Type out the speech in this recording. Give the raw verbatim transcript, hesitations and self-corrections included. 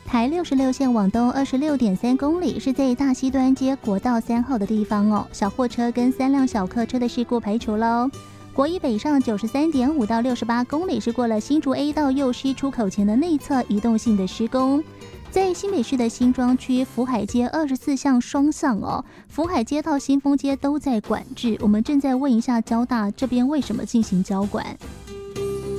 台六十六线往东二十六点三公里，是在大溪端街国道三号的地方哦。小货车跟三辆小客车的事故排除喽。国一北上九十三点五到六十八公里，是过了新竹 A 到右溪出口前的内侧移动性的施工。在新北市的新庄区福海街二十四巷双向哦，福海街到新丰街都在管制。我们正在问一下交大这边为什么进行交管。